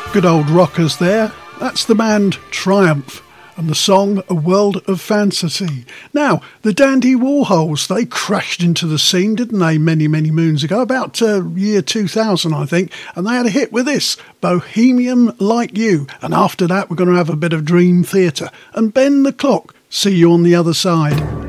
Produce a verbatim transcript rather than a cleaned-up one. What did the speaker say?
Good old rockers there. That's the band Triumph and the song A World of Fantasy. Now, the Dandy Warhols, they crashed into the scene, didn't they, many, many moons ago, about uh, year two thousand, I think, and they had a hit with this, Bohemian Like You, and after that we're going to have a bit of Dream Theatre and Bend the Clock. See you on the other side.